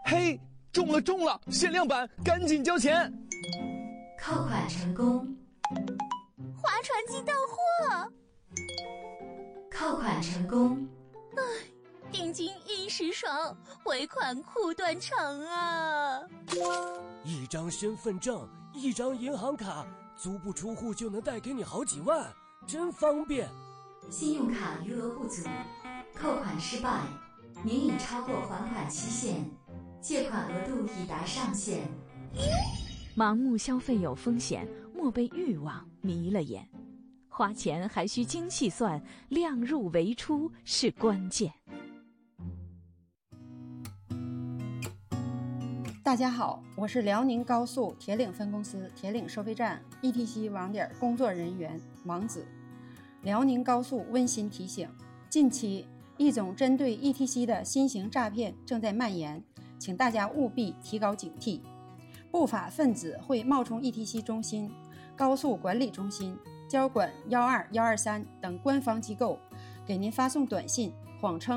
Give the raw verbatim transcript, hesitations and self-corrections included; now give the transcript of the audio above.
嘿，中了中了，限量版，赶紧交钱！ 扣款成功， 划船机到货， 扣款成功。 唉，定金一时爽，尾款苦断肠啊！ 一张身份证，一张银行卡，足不出户就能贷给你好几万，真方便。 信用卡余额不足，扣款失败，您已超过还款期限，借款额度已达上限。 盲目消费有风险，莫被欲望迷了眼。花钱还需精细算，量入为出是关键。 大家好，我是辽宁高速铁岭分公司铁岭收费站 E T C 网点工作人员王子。辽宁高速温馨提醒，近期一种针对 E T C 的新型诈骗正在蔓延，请大家务必提高警惕。不法分子会冒充 E T C 中心、高速管理中心、交管一二一二三等官方机构，给您发送短信，谎称